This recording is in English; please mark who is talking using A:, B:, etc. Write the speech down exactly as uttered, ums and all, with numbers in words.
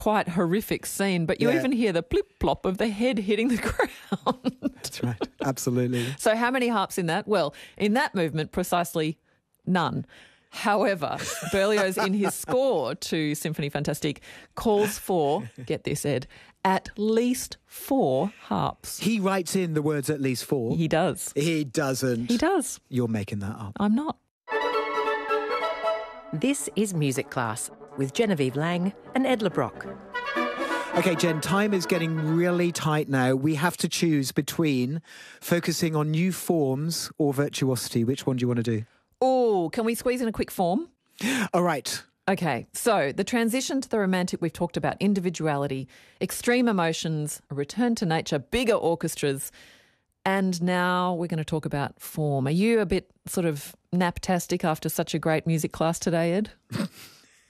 A: quite horrific scene, but you
B: Yeah.
A: even hear the plip-plop of the head hitting the ground.
B: That's right. Absolutely.
A: So how many harps in that? Well, in that movement, precisely none. However, Berlioz in his score to Symphonie Fantastique calls for, get this, Ed, at least four harps.
B: He writes in the words at least four.
A: He does.
B: He doesn't.
A: He does.
B: You're making that up.
A: I'm not.
C: This is Music Class with Genevieve Lang and Ed LeBrock.
B: Okay, Jen, time is getting really tight now. We have to choose between focusing on new forms or virtuosity. Which one do you want to do?
A: Oh, can we squeeze in a quick form?
B: All right.
A: Okay, so the transition to the romantic, we've talked about individuality, extreme emotions, a return to nature, bigger orchestras, and now we're going to talk about form. Are you a bit sort of naptastic after such a great music class today, Ed?